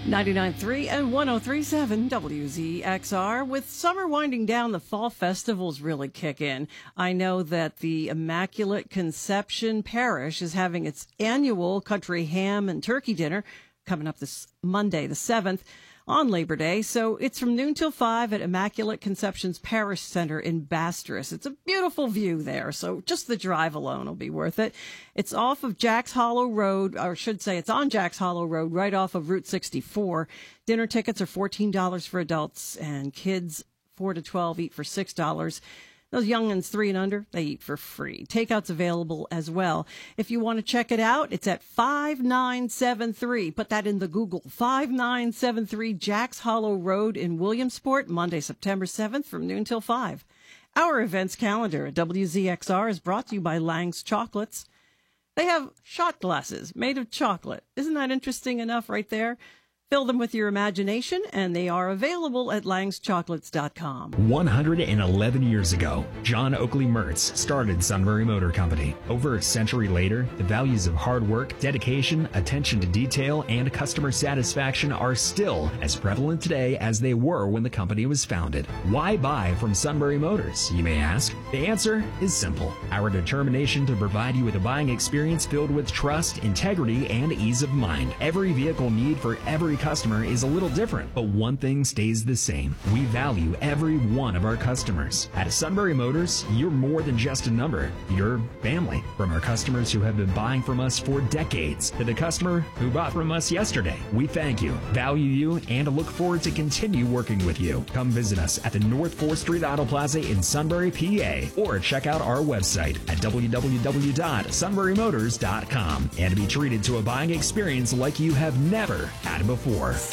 99.3 and 103.7 WZXR. With summer winding down, the fall festivals really kick in. I know that the Immaculate Conception Parish is having its annual country ham and turkey dinner coming up this Monday, the 7th, on Labor Day. So it's from noon till 5 at Immaculate Conception's Parish Center in Bastrop. It's a beautiful view there, so just the drive alone will be worth it. It's off of Jack's Hollow Road, or I should say it's on Jack's Hollow Road, right off of Route 64. Dinner tickets are $14 for adults, and kids 4 to 12 eat for $6. Those young'uns 3 and under, they eat for free. Takeout's available as well. If you want to check it out, it's at 5973. Put that in the Google. 5973 Jack's Hollow Road in Williamsport, Monday, September 7th from noon till 5. Our events calendar at WZXR is brought to you by Lang's Chocolates. They have shot glasses made of chocolate. Isn't that interesting enough right there? Fill them with your imagination, and they are available at langschocolates.com. 111 years ago, John Oakley Mertz started Sunbury Motor Company. Over a century later, the values of hard work, dedication, attention to detail, and customer satisfaction are still as prevalent today as they were when the company was founded. Why buy from Sunbury Motors, you may ask? The answer is simple. Our determination to provide you with a buying experience filled with trust, integrity, and ease of mind. Every vehicle need for every customer is a little different, but one thing stays the same. We value every one of our customers. At Sunbury Motors, you're more than just a number. You're family. From our customers who have been buying from us for decades to the customer who bought from us yesterday, we thank you, value you, and look forward to continue working with you. Come visit us at the North 4th Street Auto Plaza in Sunbury, PA, or check out our website at www.sunburymotors.com and be treated to a buying experience like you have never had before.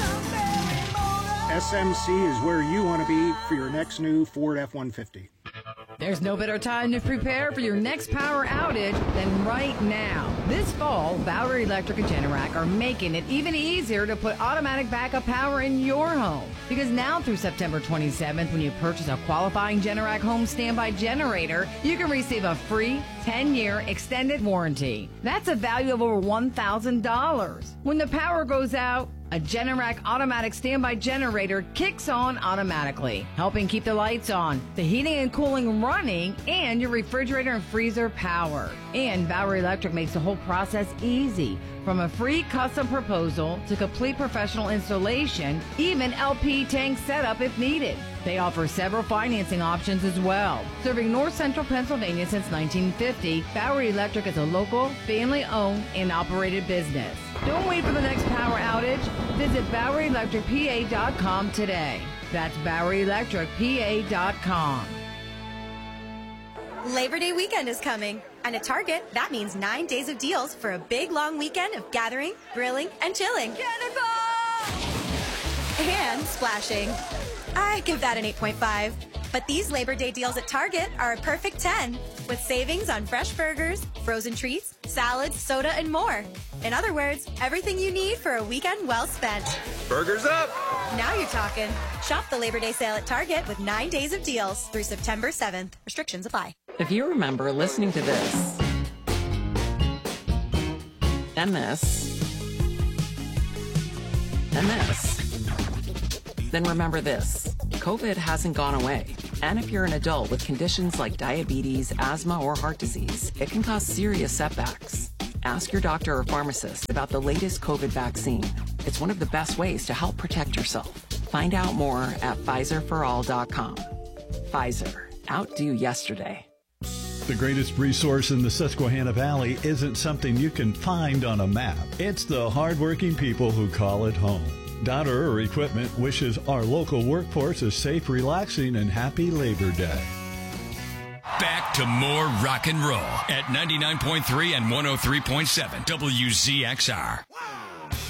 SMC is where you want to be for your next new Ford F-150. There's no better time to prepare for your next power outage than right now. This fall, Bowery Electric and Generac are making it even easier to put automatic backup power in your home. Because now through September 27th, when you purchase a qualifying Generac home standby generator, you can receive a free 10-year extended warranty. That's a value of over $1,000. When the power goes out, a Generac automatic standby generator kicks on automatically, helping keep the lights on, the heating and cooling running, and your refrigerator and freezer powered. And Bowery Electric makes the whole process easy. From a free custom proposal to complete professional installation, even LP tank setup if needed. They offer several financing options as well. Serving North Central Pennsylvania since 1950, Bowery Electric is a local, family-owned and operated business. Don't wait for the next power outage. Visit BoweryElectricPA.com today. That's BoweryElectricPA.com. Labor Day weekend is coming, and at Target, that means 9 days of deals for a big, long weekend of gathering, grilling, and chilling. And splashing. I give that an 8.5. But these Labor Day deals at Target are a perfect 10, with savings on fresh burgers, frozen treats, salads, soda, and more. In other words, everything you need for a weekend well spent. Burgers up! Now you're talking. Shop the Labor Day sale at Target with 9 days of deals through September 7th. Restrictions apply. If you remember listening to this, and this, and this, then remember this. COVID hasn't gone away. And if you're an adult with conditions like diabetes, asthma, or heart disease, it can cause serious setbacks. Ask your doctor or pharmacist about the latest COVID vaccine. It's one of the best ways to help protect yourself. Find out more at PfizerForAll.com. Pfizer. Outdo yesterday. The greatest resource in the Susquehanna Valley isn't something you can find on a map. It's the hardworking people who call it home. Dotter Equipment wishes our local workforce a safe, relaxing, and happy Labor Day. Back to more rock and roll at 99.3 and 103.7 WZXR.